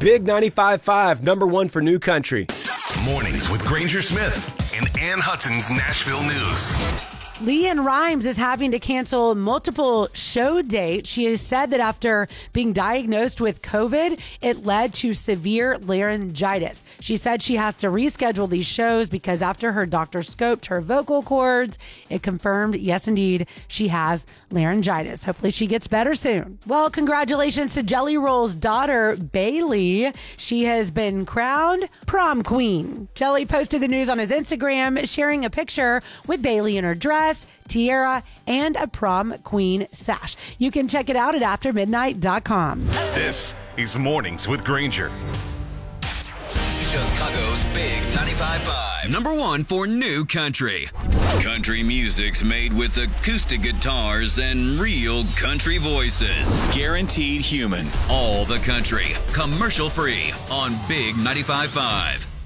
Big 95.5, number one for new country. Mornings with Granger Smith and Ann Hutton's Nashville News. LeAnn Rimes is having to cancel multiple show dates. She has said that after being diagnosed with COVID, it led to severe laryngitis. She said she has to reschedule these shows because after her doctor scoped her vocal cords, it confirmed, yes, indeed, she has laryngitis. Hopefully she gets better soon. Well, congratulations to Jelly Roll's daughter, Bailey. She has been crowned prom queen. Jelly posted the news on his Instagram, sharing a picture with Bailey in her dress, tiara, and a prom queen sash. You can check it out at aftermidnight.com. This is Mornings with Granger. Chicago's Big 95.5. Number one for new country. Country music's made with acoustic guitars and real country voices. Guaranteed human. All the country, commercial free on Big 95.5.